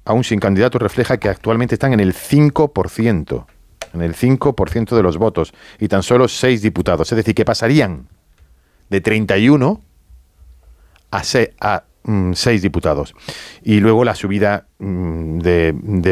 aún sin candidato, refleja que actualmente están en el 5%. En el 5% de los votos. Y tan solo 6 diputados. Es decir, que pasarían de 31 a 6 diputados. Y luego la subida de